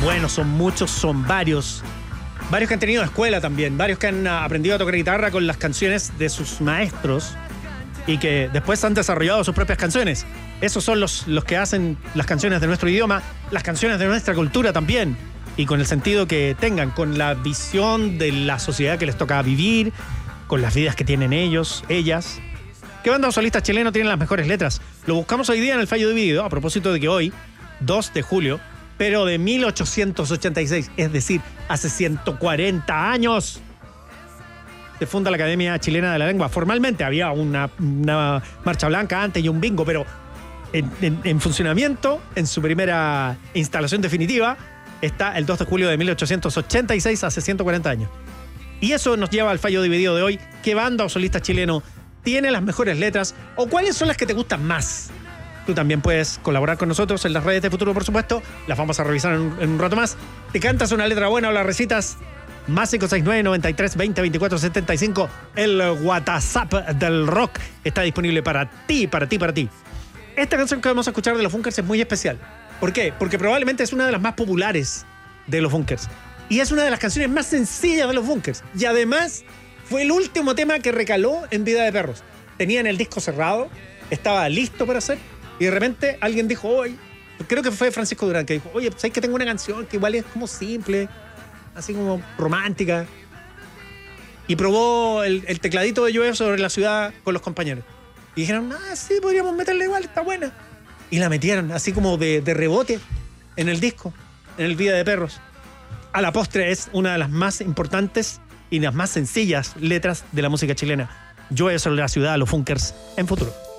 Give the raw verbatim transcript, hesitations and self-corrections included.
buenos, son muchos, son varios. Varios que han tenido escuela también, varios que han aprendido a tocar guitarra con las canciones de sus maestros y que después han desarrollado sus propias canciones. Esos son los, los que hacen las canciones de nuestro idioma, las canciones de nuestra cultura también, y con el sentido que tengan, con la visión de la sociedad que les toca vivir, con las vidas que tienen ellos, ellas. ¿Qué banda o solista chileno tienen las mejores letras? Lo buscamos hoy día en el Fallo Dividido, a propósito de que hoy, dos de julio, pero de mil ochocientos ochenta y seis, es decir, hace ciento cuarenta años, se funda la Academia Chilena de la Lengua. Formalmente había una, una marcha blanca antes y un bingo, pero en, en, en funcionamiento, en su primera instalación definitiva, está el dos de julio de mil ochocientos ochenta y seis, hace ciento cuarenta años. Y eso nos lleva al Fallo Dividido de hoy. ¿Qué banda o solista chileno tiene las mejores letras? ¿O cuáles son las que te gustan más? Tú también puedes colaborar con nosotros en las redes de Futuro, por supuesto. Las vamos a revisar en, en un rato más. ¿Te cantas una letra buena o la recitas? Más cinco seis nueve, noventa y tres, veinte, veinticuatro, setenta y cinco. El WhatsApp del rock está disponible para ti, para ti, para ti. Esta canción que vamos a escuchar de los Bunkers es muy especial. ¿Por qué? Porque probablemente es una de las más populares de los Bunkers. Y es una de las canciones más sencillas de los Bunkers. Y además fue el último tema que recaló en Vida de Perros. Tenían el disco cerrado, estaba listo para hacer. Y de repente alguien dijo, oye, creo que fue Francisco Durán, que dijo, oye, ¿sabes que tengo una canción que igual es como simple, así como romántica? Y probó el, el tecladito de Llueve sobre la ciudad con los compañeros. Y dijeron, ah, sí, podríamos meterla igual, está buena. Y la metieron así como de, de rebote en el disco, en el Vida de Perros. A la postre es una de las más importantes y las más sencillas letras de la música chilena. Llueve sobre la ciudad, los Bunkers, en Futuro.